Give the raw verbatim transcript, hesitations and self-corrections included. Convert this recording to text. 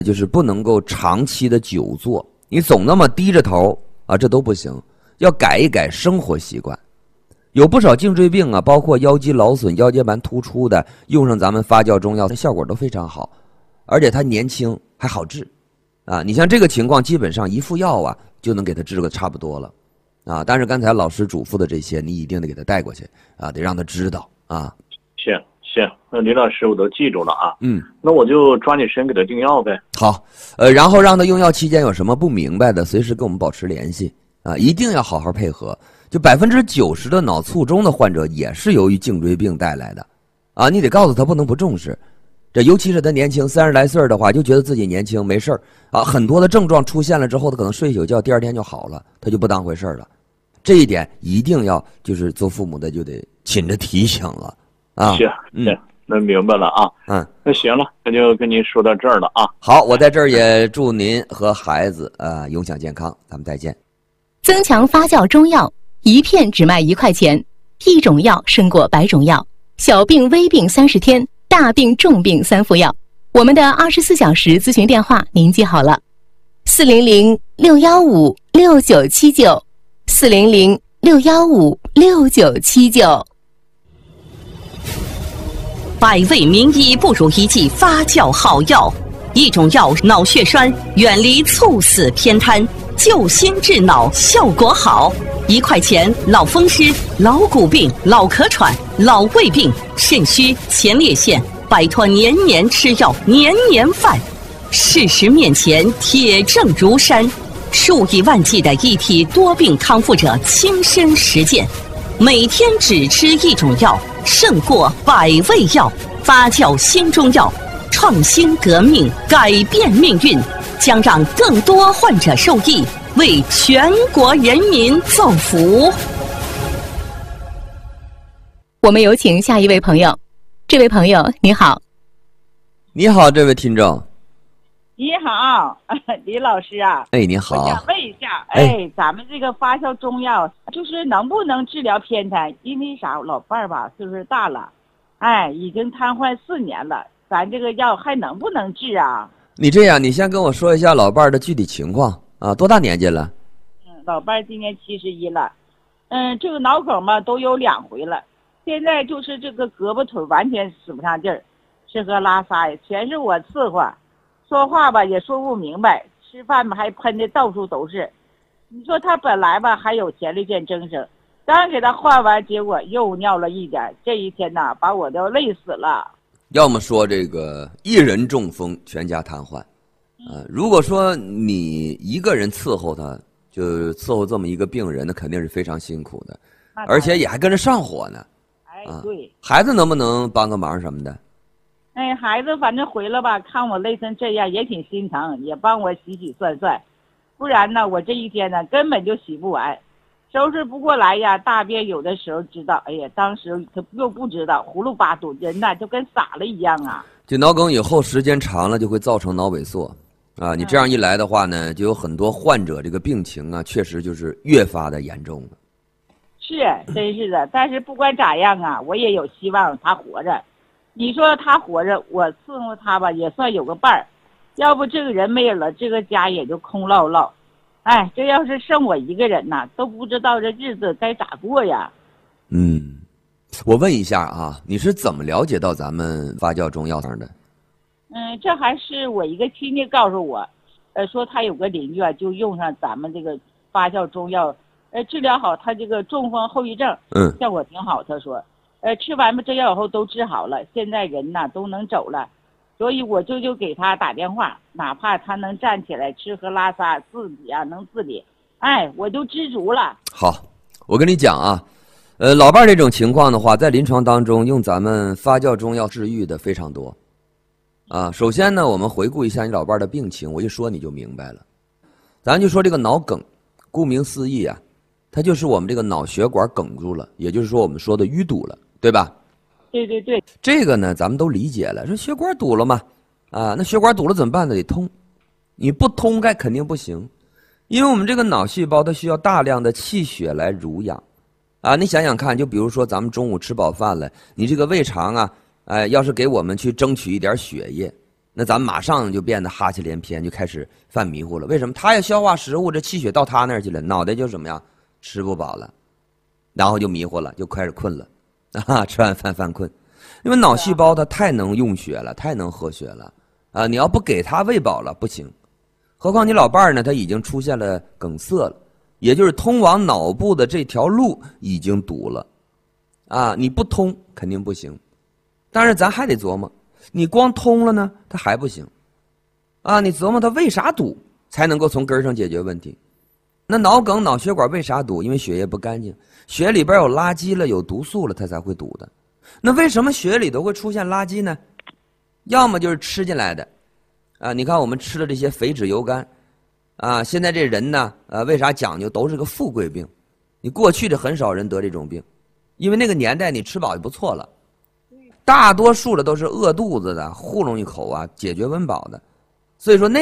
就是不能够长期的久坐，你总那么低着头啊，这都不行，要改一改生活习惯。有不少颈椎病啊，包括腰肌劳损、腰间盘突出的，用上咱们发酵中药，它效果都非常好，而且它年轻还好治啊。你像这个情况，基本上一副药啊就能给他治个差不多了啊。但是刚才老师嘱咐的这些，你一定得给他带过去啊，得让他知道啊。 行行，那李老师我都记住了啊。 嗯， 那我就抓紧时间给他订药呗。 好，呃，然后让他用药期间有什么不明白的，随时跟我们保持联系啊，一定要好好配合。就百分之九十的脑卒中的患者也是由于颈椎病带来的，啊，你得告诉他不能不重视。这尤其是他年轻三十来岁的话，就觉得自己年轻没事儿啊，很多的症状出现了之后，他可能睡一宿觉，第二天就好了，他就不当回事了。这一点一定要就是做父母的就得勤着提醒了啊。 行行，那明白了啊。 嗯， 那行了，那就跟您说到这儿了啊。 好，我在这儿也祝您和孩子啊、呃、永享健康，咱们再见。 增强发酵中药，一片只卖一块钱，一种药胜过百种药。小病微病三十天，大病重病三副药。我们的二十四小时咨询电话您记好了：四零零六幺五六九七九，四零零六幺五六九七九。 百味名医不如一剂发酵好药，一种药脑血栓，远离猝死偏瘫，救心治脑效果好。一块钱老风湿、老骨病、老咳喘、老胃病、肾虚、前列腺，摆脱年年吃药、年年犯。事实面前铁证如山，数以万计的一体多病康复者亲身实践，每天只吃一种药，胜过百味药。发酵新中药，创新革命，改变命运，将让更多患者受益，为全国人民造福。 我们有请下一位朋友。这位朋友你好。 你好，这位听众。 你好，李老师啊。 哎，你好。 我想问一下，哎，哎咱们这个发酵中药就是能不能治疗偏瘫？因为啥，我老伴儿吧岁数大了，哎，已经瘫痪四年了，咱这个药还能不能治啊？ 你这样，你先跟我说一下老伴儿的具体情况啊，多大年纪了？ 嗯，老伴儿今年七十一了，嗯，这个脑孔嘛都有两回了，现在就是这个胳膊腿完全使不上劲儿，吃喝拉撒呀全是我伺候，说话吧也说不明白，吃饭吧还喷的到处都是。你说他本来吧还有前列腺增生，刚给他换完，结果又尿了一点，这一天呐把我都累死了。 要么说这个一人中风，全家瘫痪，呃，如果说你一个人伺候他，就伺候这么一个病人，那肯定是非常辛苦的，而且也还跟着上火呢。 哎，对， 啊，孩子能不能帮个忙什么的？ 哎，孩子反正回来吧，看我累成这样，也挺心疼，也帮我洗洗涮涮，不然呢，我这一天呢根本就洗不完。收拾不过来呀，大便有的时候知道，哎呀，当时他又不知道，葫芦巴肚，人呐就跟傻了一样啊。 这脑梗以后时间长了就会造成脑萎缩，啊，你这样一来的话呢，就有很多患者这个病情啊，确实就是越发的严重了。 是，真是的，但是不管咋样啊，我也有希望他活着。你说他活着，我伺候他吧，也算有个伴儿，要不这个人没有了，这个家也就空落落。哎，这要是剩我一个人呐，都不知道这日子该咋过呀。 嗯，我问一下啊，你是怎么了解到咱们发酵中药上的？ 嗯，这还是我一个亲戚告诉我，呃，说他有个邻居啊，就用上咱们这个发酵中药，呃，治疗好他这个中风后遗症， 嗯， 效果挺好。他说，呃，吃完这药以后都治好了，现在人呐都能走了。所以我就就给他打电话，哪怕他能站起来吃喝拉撒自己啊能自理，哎，我就知足了。 好，我跟你讲啊，呃，老伴儿这种情况的话，在临床当中用咱们发酵中药治愈的非常多。啊，首先呢，我们回顾一下你老伴儿的病情，我一说你就明白了。咱就说这个脑梗，顾名思义啊，它就是我们这个脑血管梗住了，也就是说我们说的淤堵了，对吧？ 对对对， 这个呢，咱们都理解了。说血管堵了嘛，啊，那血管堵了怎么办呢？得通，你不通该肯定不行，因为我们这个脑细胞它需要大量的气血来濡养，啊，你想想看，就比如说咱们中午吃饱饭了，你这个胃肠啊，哎，要是给我们去争取一点血液， 那咱们马上就变得哈气连篇，就开始犯迷糊了。为什么？他要消化食物，这气血到他那儿去了，脑袋就怎么样，吃不饱了，然后就迷糊了，就开始困了，啊，吃完饭犯困。因为脑细胞它太能用血了，太能喝血了，啊，你要不给它喂饱了不行。何况你老伴儿呢，他已经出现了梗塞了，也就是通往脑部的这条路已经堵了，啊，你不通肯定不行。但是咱还得琢磨。你光通了呢，它还不行，啊！你琢磨它为啥堵，才能够从根儿上解决问题。那脑梗、脑血管为啥堵？因为血液不干净，血里边有垃圾了，有毒素了，它才会堵的。那为什么血里头会出现垃圾呢？要么就是吃进来的，啊！你看我们吃的这些肥脂油干，啊！现在这人呢，呃，为啥讲究都是个富贵病？你过去的很少人得这种病，因为那个年代你吃饱就不错了。大多数的都是饿肚子的，糊弄一口啊，解决温饱的，所以说那。